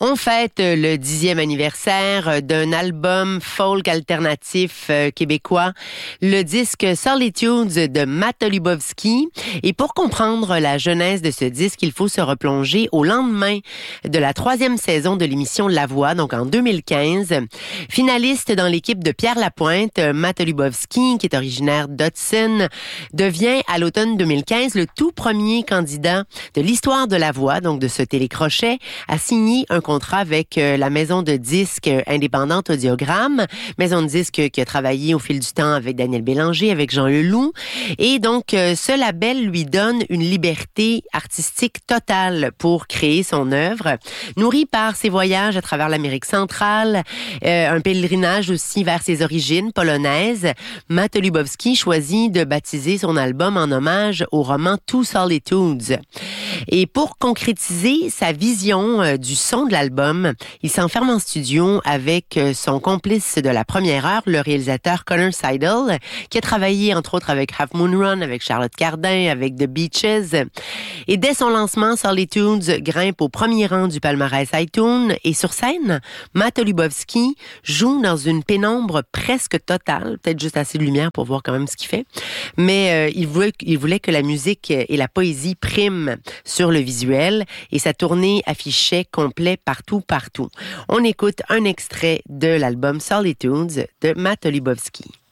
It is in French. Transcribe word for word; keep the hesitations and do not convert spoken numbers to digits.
On fête le dixième anniversaire d'un album folk alternatif euh, québécois, le disque Solitudes de Matt Lubowski. Et pour comprendre la genèse de ce disque, il faut se replonger au lendemain de la troisième saison de l'émission La Voix, donc en deux mille quinze. Finaliste dans l'équipe de Pierre Lapointe, Matt Lubowski, qui est originaire d'Hudson, devient à l'automne deux mille quinze le tout premier candidat de l'histoire de La Voix, donc de ce télécrochet, à signer un contrat avec euh, la maison de disques indépendante Audiogramme, maison de disques qui a travaillé au fil du temps avec Daniel Bélanger, avec Jean Leloup. Et donc, euh, ce label lui donne une liberté artistique totale pour créer son œuvre, nourri par ses voyages à travers l'Amérique centrale, euh, un pèlerinage aussi vers ses origines polonaises. Matt Lubowski choisit de baptiser son album en hommage au roman Two Solitudes. Et pour concrétiser sa vision euh, du son de l'album, il s'enferme en studio avec euh, son complice de la première heure, le réalisateur Connor Seidel, qui a travaillé entre autres avec Half Moon Run, avec Charlotte Cardin, avec The Beaches. Et dès son lancement, Solitudes grimpe au premier rang du palmarès iTunes. Et sur scène, Matt Lubowski joue dans une pénombre presque totale, peut-être juste assez de lumière pour voir quand même ce qu'il fait. Mais euh, il, voulait, il voulait que la musique et la poésie priment sur le visuel, et sa tournée affichait complet partout, partout. On écoute un extrait de l'album Solitudes de Matt Lubowski.